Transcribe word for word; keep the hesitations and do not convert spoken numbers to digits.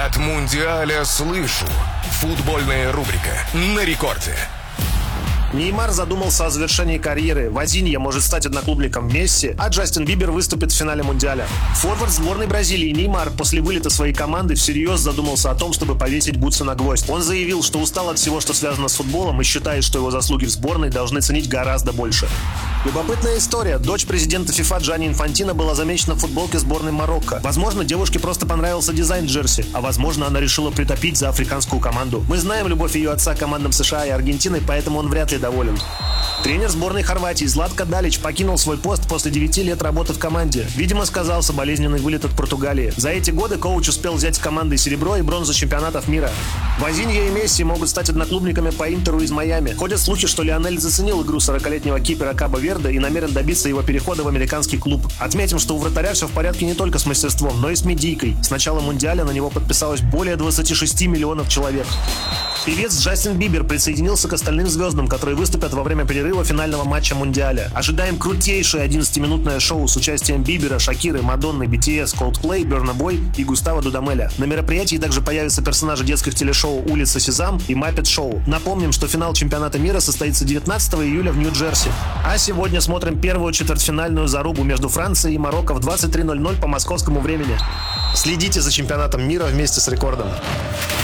От Мундиаля слышу. Футбольная рубрика на рекорде. Неймар задумался о завершении карьеры, Вазинья может стать одноклубником Месси, а Джастин Бибер выступит в финале Мундиаля. Форвард сборной Бразилии Неймар после вылета своей команды всерьез задумался о том, чтобы повесить бутсы на гвоздь. Он заявил, что устал от всего, что связано с футболом, и считает, что его заслуги в сборной должны ценить гораздо больше. Любопытная история. Дочь президента ФИФА Джанни Инфантино была замечена в футболке сборной Марокко. Возможно, девушке просто понравился дизайн джерси, а возможно, она решила притопить за африканскую команду. Мы знаем любовь ее отца к командам США и Аргентины, поэтому он вряд ли доволен. Тренер сборной Хорватии Златко Далич покинул свой пост после девяти лет работы в команде. Видимо, сказался болезненный вылет от Португалии. За эти годы коуч успел взять с командой серебро и бронзу чемпионатов мира. Вазинья и Месси могут стать одноклубниками по Интеру из Майами. Ходят слухи, что Лионель заценил игру сорокалетнего кипера Кабо Верде и намерен добиться его перехода в американский клуб. Отметим, что у вратаря все в порядке не только с мастерством, но и с медийкой. С начала Мундиаля на него подписалось более двадцати шести миллионов человек. Певец Джастин Бибер присоединился к остальным звездам, которые выступят во время перерыва финального матча Мундиаля. Ожидаем крутейшее одиннадцатиминутное шоу с участием Бибера, Шакиры, Мадонны, би ти эс, Coldplay, Burna Boy и Густаво Дудамеля. На мероприятии также появятся персонажи детских телешоу «Улица Сезам» и «Маппет Шоу». Напомним, что финал чемпионата мира состоится девятнадцатого июля в Нью-Джерси. А сегодня смотрим первую четвертьфинальную зарубу между Францией и Марокко в двадцать три ноль ноль по московскому времени. Следите за чемпионатом мира вместе с Рекордом.